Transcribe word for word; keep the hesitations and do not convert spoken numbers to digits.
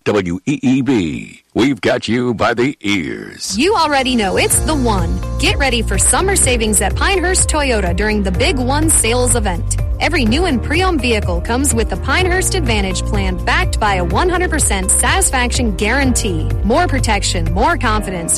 W E E B. We've got you by the ears. You already know it's the one. Get ready for summer savings at Pinehurst Toyota during the Big One sales event. Every new and pre-owned vehicle comes with the Pinehurst Advantage Plan backed by a one hundred percent satisfaction guarantee. More protection, more confidence,